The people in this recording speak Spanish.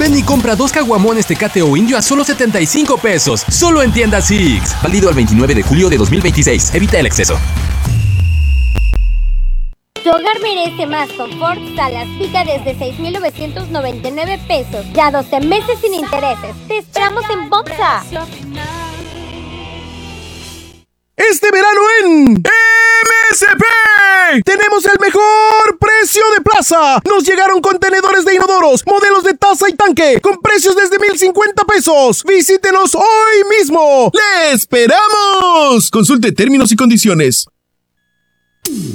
Ven y compra 2 caguamones Tecate o Indio a solo 75 pesos. Solo en tiendas Six. Válido el 29 de julio de 2026. Evita el exceso. Tu hogar merece más confort. Salas Vica desde 6,999 pesos. Ya 12 meses sin intereses. Te esperamos en Bonza. Este verano en MSP tenemos el mejor precio de plaza. Nos llegaron contenedores de inodoros, modelos de taza y tanque, con precios desde 1,050 pesos. Visítenos hoy mismo. ¡Le esperamos! Consulte términos y condiciones.